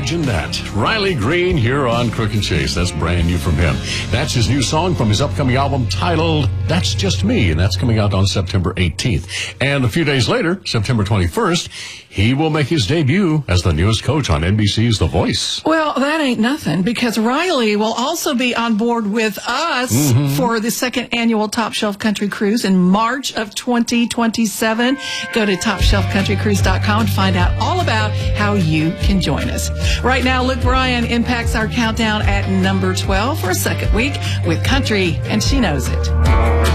Imagine that. Riley Green here on Crook and Chase. That's brand new from him. That's his new song from his upcoming album titled That's Just Me, and that's coming out on September 18th. And a few days later, September 21st, he will make his debut as the newest coach on NBC's The Voice. Well, that ain't nothing, because Riley will also be on board with us for the second annual Top Shelf Country Cruise in March of 2027. Go to TopShelfCountryCruise.com to find out all about how you can join us. Right now, Luke Bryan impacts our countdown at number 12 for a second week with Country, and she knows it.